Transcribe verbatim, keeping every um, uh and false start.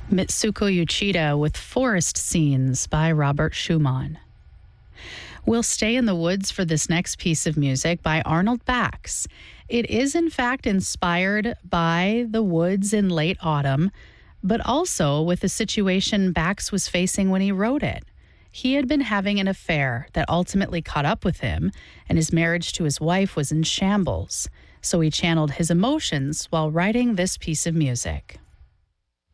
Mitsuko Uchida with Forest Scenes by Robert Schumann. We'll stay in the woods for this next piece of music by Arnold Bax. It is, in fact, inspired by the woods in late autumn, but also with the situation Bax was facing when he wrote it. He had been having an affair that ultimately caught up with him, and his marriage to his wife was in shambles. So he channeled his emotions while writing this piece of music.